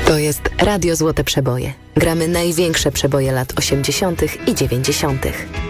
To jest Radio Złote Przeboje. Gramy największe przeboje lat 80. i 90.